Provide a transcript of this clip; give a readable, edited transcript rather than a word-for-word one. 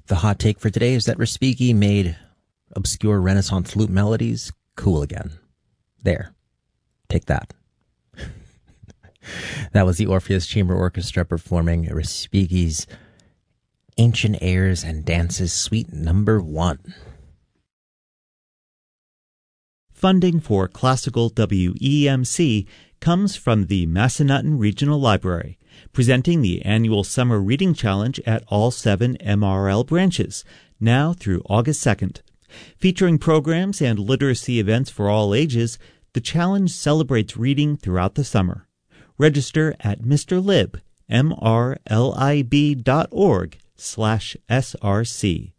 The hot take for today is that Respighi made obscure Renaissance flute melodies cool again. There. Take that. That was the Orpheus Chamber Orchestra performing Respighi's Ancient Airs and Dances Suite Number 1. Funding for Classical WEMC comes from the Massanutten Regional Library, presenting the annual Summer Reading Challenge at all 7 MRL branches, now through August 2nd. Featuring programs and literacy events for all ages, the challenge celebrates reading throughout the summer. Register at mrlib.org/src.